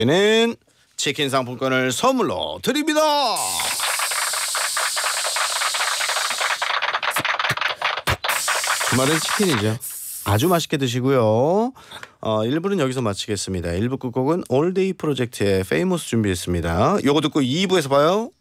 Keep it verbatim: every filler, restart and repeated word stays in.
는 치킨 상품권을 선물로 드립니다. 주말은 치킨이죠. 아주 맛있게 드시고요. 어, 일 부는 여기서 마치겠습니다. 일 부 끝곡은 올데이 프로젝트의 페이머스 준비했습니다. 요거 듣고 이 부에서 봐요.